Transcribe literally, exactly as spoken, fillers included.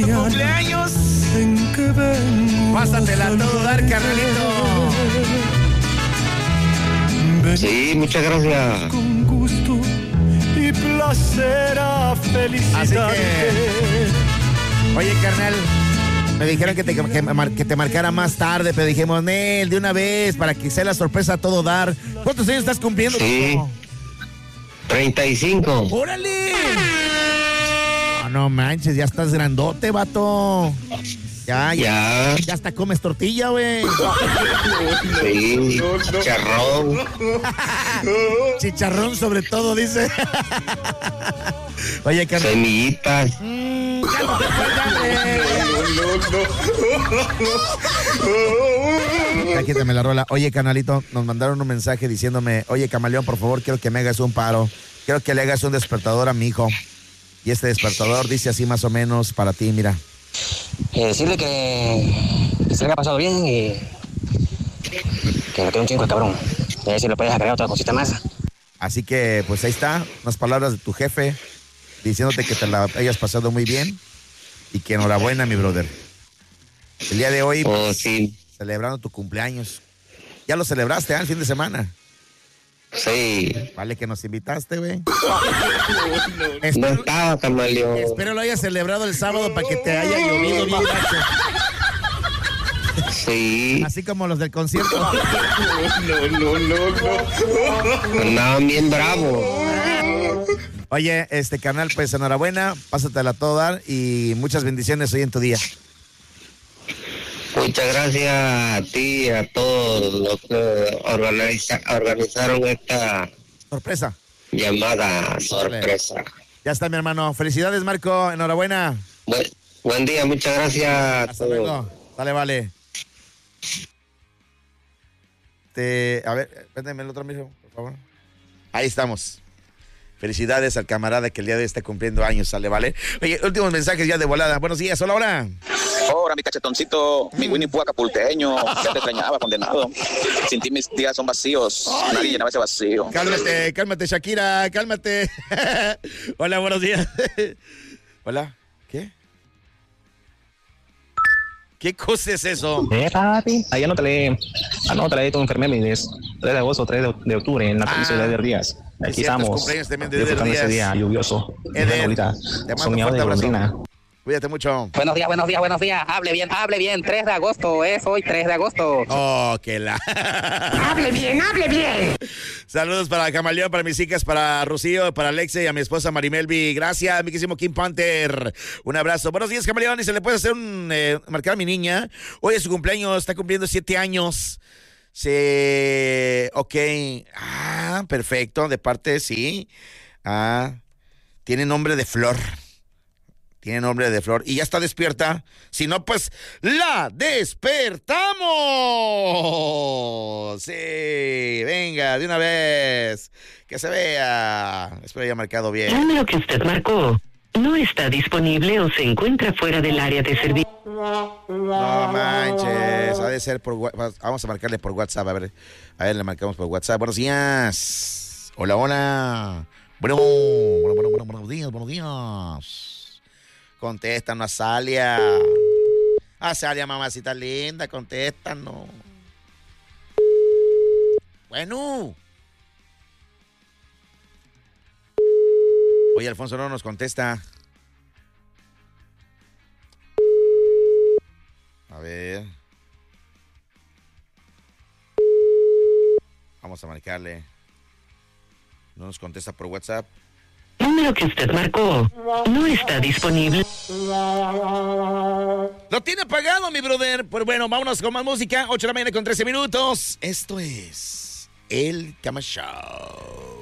cumpleaños. Pásatela a todo dar, carnalito. Sí, muchas gracias. Con gusto y placer a felicitarte. Que... Oye, carnal, me dijeron que te, que, que te marcara más tarde, pero dijimos, Nel, de una vez, para que sea la sorpresa a todo dar. ¿Cuántos años estás cumpliendo? Sí, hijo? treinta y cinco. ¡Órale! No, no manches, ya estás grandote, vato. Ya, ya. Ya, ya hasta comes tortilla, güey. Sí, chicharrón. Chicharrón sobre todo, dice. Oye, carnal. Semillitas. Mm, ya no te Ya quítame la rola. Oye, canalito, nos mandaron un mensaje diciéndome, oye, Camaleón, por favor, quiero que me hagas un paro. Quiero que le hagas un despertador a mi hijo. Y este despertador dice así más o menos para ti, mira. Eh, decirle que, que se le ha pasado bien y que me quede un chingo el cabrón. Y a ver si le puedes agregar otra cosita más. Así que, pues ahí está, unas palabras de tu jefe diciéndote que te la hayas pasado muy bien y que enhorabuena, mi brother. El día de hoy, Oh, pues, sí. celebrando tu cumpleaños. Ya lo celebraste, ¿eh? El fin de semana. Sí. Vale que nos invitaste, güey. No Espero, estaba, Camaleón. espero lo hayas celebrado el sábado para que te haya llovido bien gacho. Sí. Así como los del concierto. No, no, no, no. Andaban bien bravos. Oye, este canal, pues enhorabuena, pásatela a todo dar y muchas bendiciones hoy en tu día. Muchas gracias a ti y a todos los que organiza, organizaron esta Sorpresa. llamada sorpresa. Ya está, mi hermano. Felicidades, Marco. Enhorabuena. Buen, buen día, muchas gracias. a Hasta todos. luego. Dale, vale. Te, a ver, véndeme el otro mijo, por favor. Ahí estamos. Felicidades al camarada que el día de hoy está cumpliendo años, sale, ¿vale? Oye, últimos mensajes ya de volada. Buenos días, hola, hola. Ahora, mi cachetoncito, mi Winnie Pooh acapulqueño, ya te extrañaba, condenado. Sin ti mis días son vacíos, Ay. nadie llenaba ese vacío. Cálmate, cálmate, Shakira, cálmate. Hola, buenos días. Hola, ¿qué? ¿Qué cosa es eso? Eh, papi, ahí anótale, anótale tu enfermedades. tres de agosto, tres de, de octubre, en la provincia Ah, de Eder Díaz. es Aquí cierto, es estamos, cumpleaños también de Eder disfrutando ese Díaz. día lluvioso. Eder, Ahorita, te mando un soñado fuerte de abrazo. golondrina. Cuídate mucho. Buenos días, buenos días, buenos días. Hable bien, hable bien. tres de agosto, es hoy tres de agosto. Oh, que la... Hable bien, hable bien. Saludos para Camaleón, para mis hijas, para Rocío, para Alexe y a mi esposa Marimelvi. Gracias, mi querísimo Kim Panther. Un abrazo. Buenos días, Camaleón. Y se le puede hacer un... Eh, marcar a mi niña. Hoy es su cumpleaños, está cumpliendo siete años. Se... Ok. Ah, perfecto. De parte, sí. Ah, tiene nombre de Flor. Tiene nombre de Flor. Y ya está despierta. Si no, pues, ¡la despertamos! Sí, venga, de una vez. Que se vea. Espero haya marcado bien. El número que usted marcó no está disponible o se encuentra fuera del área de servicio. No manches. Ha de ser por... Vamos a marcarle por WhatsApp. A ver, a ver, le marcamos por WhatsApp. Buenos días. Hola, hola. Bueno, bueno, bueno, bueno, buenos días, buenos días. Contéstanos, Azalia. Azalia, mamacita linda, contéstanos. Bueno. Oye, Alfonso no nos contesta. A ver. Vamos a marcarle. No nos contesta por WhatsApp. El número que usted marcó no está disponible. Lo tiene apagado, mi brother. Pues bueno, vámonos con más música. ocho de la mañana con trece minutos. Esto es El Cama Show.